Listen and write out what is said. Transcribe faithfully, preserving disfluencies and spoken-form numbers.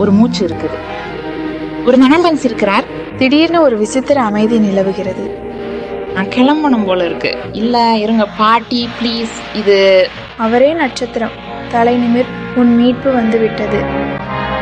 ஒரு மூச்சு இருக்குது. ஒரு நண்பன் சிரிக்கிறார். திடீர்னு ஒரு விசித்திர அமைதி நிலவுகிறது. நான் கிளம்பணும் போல இருக்கு. இல்ல இருங்க பாட்டி ப்ளீஸ். இது அவரே நட்சத்திரம். தலை நிமிர், உன் மீட்பு வந்து விட்டது.